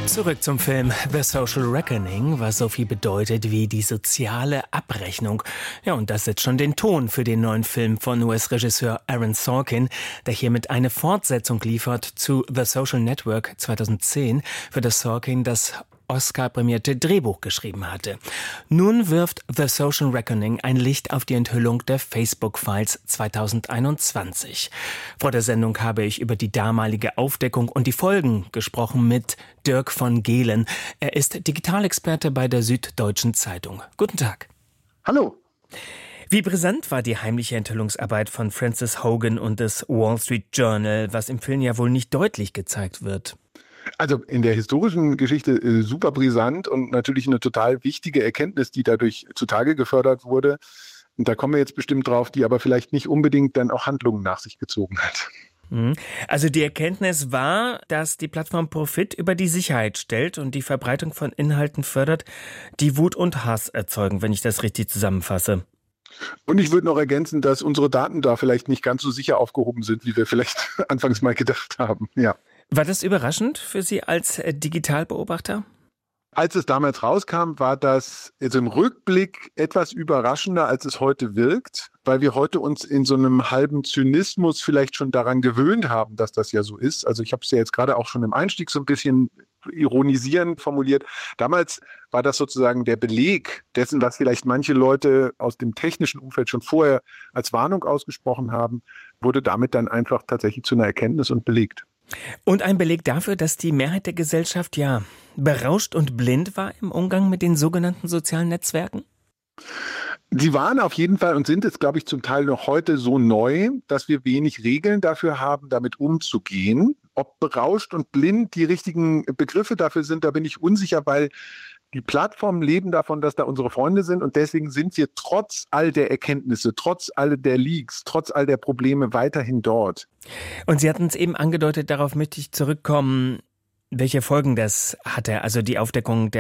Zurück zum Film The Social Reckoning, was so viel bedeutet wie die soziale Abrechnung. Ja, und das setzt schon den Ton für den neuen Film von US-Regisseur Aaron Sorkin, der hiermit eine Fortsetzung liefert zu The Social Network 2010, für das Sorkin das Oscar-prämierte Drehbuch geschrieben hatte. Nun wirft The Social Reckoning ein Licht auf die Enthüllung der Facebook-Files 2021. Vor der Sendung habe ich über die damalige Aufdeckung und die Folgen gesprochen mit Dirk von Gehlen. Er ist Digitalexperte bei der Süddeutschen Zeitung. Guten Tag. Hallo. Wie brisant war die heimliche Enthüllungsarbeit von Frances Hogan und des Wall Street Journal, was im Film ja wohl nicht deutlich gezeigt wird? Also in der historischen Geschichte super brisant und natürlich eine total wichtige Erkenntnis, die dadurch zutage gefördert wurde. Und da kommen wir jetzt bestimmt drauf, die aber vielleicht nicht unbedingt dann auch Handlungen nach sich gezogen hat. Also die Erkenntnis war, dass die Plattform Profit über die Sicherheit stellt und die Verbreitung von Inhalten fördert, die Wut und Hass erzeugen, wenn ich das richtig zusammenfasse. Und ich würde noch ergänzen, dass unsere Daten da vielleicht nicht ganz so sicher aufgehoben sind, wie wir vielleicht anfangs mal gedacht haben. Ja. War das überraschend für Sie als Digitalbeobachter? Als es damals rauskam, war das also im Rückblick etwas überraschender, als es heute wirkt, weil wir heute uns in so einem halben Zynismus vielleicht schon daran gewöhnt haben, dass das ja so ist. Also ich habe es ja jetzt gerade auch schon im Einstieg so ein bisschen ironisierend formuliert. Damals war das sozusagen der Beleg dessen, was vielleicht manche Leute aus dem technischen Umfeld schon vorher als Warnung ausgesprochen haben, wurde damit dann einfach tatsächlich zu einer Erkenntnis und belegt. Und ein Beleg dafür, dass die Mehrheit der Gesellschaft ja berauscht und blind war im Umgang mit den sogenannten sozialen Netzwerken? Sie waren auf jeden Fall und sind es, glaube ich, zum Teil noch heute so neu, dass wir wenig Regeln dafür haben, damit umzugehen. Ob berauscht und blind die richtigen Begriffe dafür sind, da bin ich unsicher, weil die Plattformen leben davon, dass da unsere Freunde sind und deswegen sind wir trotz all der Erkenntnisse, trotz all der Leaks, trotz all der Probleme weiterhin dort. Und Sie hatten es eben angedeutet, darauf möchte ich zurückkommen, welche Folgen das hatte, also die Aufdeckung der